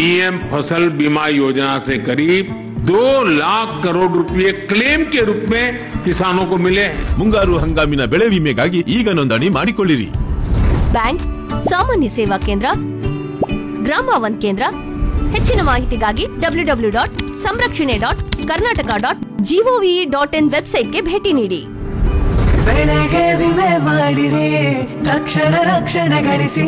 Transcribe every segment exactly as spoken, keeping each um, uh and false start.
PM फसल बीमा योजना से करीब दो लाख करोड़ रुपए क्लेम के रूप में किसानों को मिले हैं। ಮುಂಗಾರು ಹಂಗಾಮಿನ ಬೆಳೆ ವಿಮೆಗಾಗಿ ಈಗ ನೋಂದಣಿ ಮಾಡಿಕೊಳ್ಳಿರಿ. ಬ್ಯಾಂಕ್, ಸಾಮಾನ್ಯ ಸೇವಾ ಕೇಂದ್ರ, ಗ್ರಾಮ ಒನ್ ಕೇಂದ್ರ. ಹೆಚ್ಚಿನ ಮಾಹಿತಿಗಾಗಿ ಡಬ್ಲ್ಯೂ ಡಬ್ಲ್ಯೂ ಡಾಟ್ ಸಂರಕ್ಷಣೆ dot Karnataka dot gov dot in ವೆಬ್ಸೈಟ್ಗೆ ಭೇಟಿ ನೀಡಿ. ಬೆಳೆಗೆ ವಿಮೆ ಮಾಡಿರಿ, ತಕ್ಷಣ ರಕ್ಷಣೆ ಗಳಿಸಿ.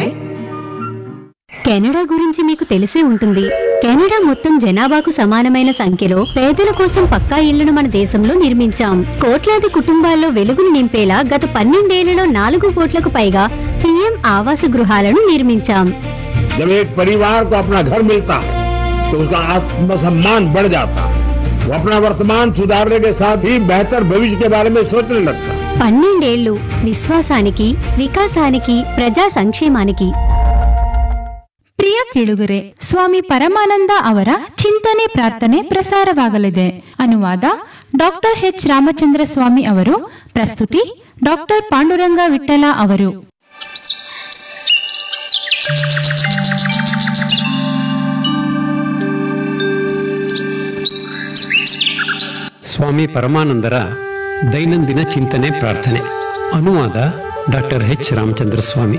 కెనడా గురించి మీకు తెలిసే ఉంటుంది. కెనడా మొత్తం జనాభాకు సమానమైన సంఖ్యలో పేదల కోసం పక్కా ఇళ్లను మన దేశంలో నిర్మించాం. కోట్లాది కుటుంబాల్లో వెలుగును నింపేలా గత పన్నెండేళ్లలో నాలుగు కోట్లకు పైగా పీఎం ఆవాస గృహాలను నిర్మించాం. जब एक परिवार को अपना घर मिलता है तो उसका आत्मसम्मान बढ़ जाता है. वो अपना वर्तमान सुधारने के साथ ही बेहतर भविष्य के बारे में सोचने लगता है. పన్నెండేళ్లు విశ్వాసానికి, వికాసానికి, ప్రజా సంక్షేమానికి. ಪ್ರಿಯ ಕೇಳುಗರೆ, ಸ್ವಾಮಿ ಪರಮಾನಂದ ಅವರ ಚಿಂತನೆ ಪ್ರಾರ್ಥನೆ ಪ್ರಸಾರವಾಗಲಿದೆ. ಅನುವಾದ ಡಾಕ್ಟರ್ ಎಚ್ ರಾಮಚಂದ್ರ ಸ್ವಾಮಿ ಅವರು. ಪ್ರಸ್ತುತಿ ಡಾಕ್ಟರ್ ಪಾಂಡುರಂಗ ವಿಠಲ ಅವರು. ಸ್ವಾಮಿ ಪರಮಾನಂದರ ದೈನಂದಿನ ಚಿಂತನೆ ಪ್ರಾರ್ಥನೆ. ಅನುವಾದ ಡಾಕ್ಟರ್ ಎಚ್ ರಾಮಚಂದ್ರ ಸ್ವಾಮಿ.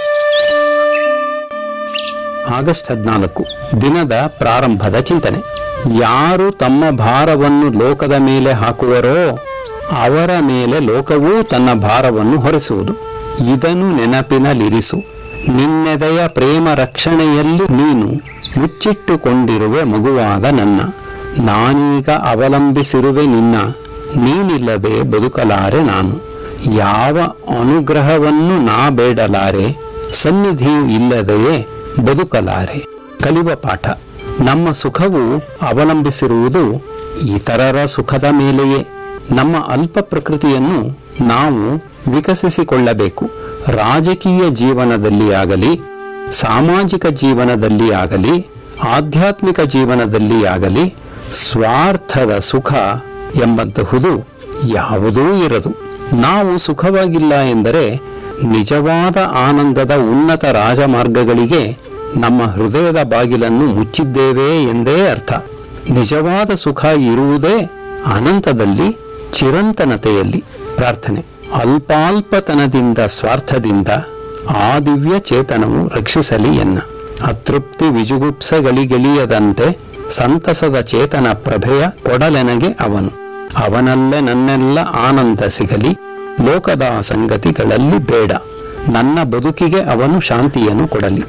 ಆಗಸ್ಟ್ ಹದಿನಾಲ್ಕು ದಿನದ ಪ್ರಾರಂಭದ ಚಿಂತನೆ. ಯಾರು ತಮ್ಮ ಭಾರವನ್ನು ಲೋಕದ ಮೇಲೆ ಹಾಕುವರೋ ಅವರ ಮೇಲೆ ಲೋಕವೂ ತನ್ನ ಭಾರವನ್ನು ಹೊರಿಸುವುದು. ಇದನ್ನು ನೆನಪಿನಲ್ಲಿರಿಸು. ನಿನ್ನೆದೆಯ ಪ್ರೇಮ ರಕ್ಷಣೆಯಲ್ಲಿ ನೀನು ಮುಚ್ಚಿಟ್ಟುಕೊಂಡಿರುವೆ ಮಗುವಾದ ನನ್ನ. ನಾನೀಗ ಅವಲಂಬಿಸಿರುವೆ ನಿನ್ನ, ನೀನಿಲ್ಲದೆ ಬದುಕಲಾರೆ ನಾನು. ಯಾವ ಅನುಗ್ರಹವನ್ನು ನಾ ಬೇಡಲಾರೆ, ಸನ್ನಿಧಿಯು ಇಲ್ಲದೆಯೇ ಬದುಕಲಾರೆ. ಕಲಿವ ಪಾಠ. ನಮ್ಮ ಸುಖವು ಅವಲಂಬಿಸಿರುವುದು ಇತರರ ಸುಖದ ಮೇಲೆಯೇ. ನಮ್ಮ ಅಲ್ಪ ಪ್ರಕೃತಿಯನ್ನು ನಾವು ವಿಕಸಿಸಿಕೊಳ್ಳಬೇಕು. ರಾಜಕೀಯ ಜೀವನದಲ್ಲಿ ಆಗಲಿ, ಸಾಮಾಜಿಕ ಜೀವನದಲ್ಲಿ ಆಗಲಿ, ಆಧ್ಯಾತ್ಮಿಕ ಜೀವನದಲ್ಲಿ ಆಗಲಿ ಸ್ವಾರ್ಥದ ಸುಖ ಎಂಬಂತಹುದು ಯಾವುದೂ ಇರದು. ನಾವು ಸುಖವಾಗಿಲ್ಲ ಎಂದರೆ ನಿಜವಾದ ಆನಂದದ ಉನ್ನತ ರಾಜಮಾರ್ಗಗಳಿಗೆ ನಮ್ಮ ಹೃದಯದ ಬಾಗಿಲನ್ನು ಮುಚ್ಚಿದ್ದೇವೆ ಎಂದೇ ಅರ್ಥ. ನಿಜವಾದ ಸುಖ ಇರುವುದೇ ಅನಂತದಲ್ಲಿ, ಚಿರಂತನತೆಯಲ್ಲಿ. ಪ್ರಾರ್ಥನೆ. ಅಲ್ಪಾಲ್ಪತನದಿಂದ, ಸ್ವಾರ್ಥದಿಂದ ಆ ದಿವ್ಯ ಚೇತನವು ರಕ್ಷಿಸಲಿ ಎನ್ನ. ಅತೃಪ್ತಿ ವಿಜುಗುಪ್ಸಗಳಿಗೆಳಿಯದಂತೆ ಸಂತಸದ ಚೇತನ ಪ್ರಭೆಯ ಕೊಡಲೆನಗೆ ಅವನು. ಅವನಲ್ಲೇ ನನ್ನೆಲ್ಲ ಆನಂದ ಸಿಗಲಿ, ಲೋಕದ ಸಂಗತಿಗಳಲ್ಲಿ ಬೇಡ. ನನ್ನ ಬದುಕಿಗೆ ಅವನು ಶಾಂತಿಯನ್ನು ಕೊಡಲಿ.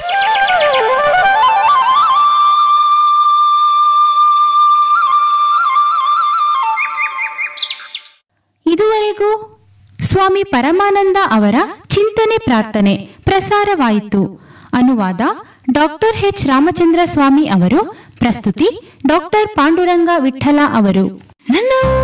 ಇದುವರೆಗೂ ಸ್ವಾಮಿ ಪರಮಾನಂದ ಅವರ ಚಿಂತನೆ ಪ್ರಾರ್ಥನೆ ಪ್ರಸಾರವಾಯಿತು. ಅನುವಾದ ಡಾಕ್ಟರ್ ಎಚ್ ರಾಮಚಂದ್ರ ಸ್ವಾಮಿ ಅವರು. ಪ್ರಸ್ತುತಿ ಡಾಕ್ಟರ್ ಪಾಂಡುರಂಗ ವಿಠಲ ಅವರು.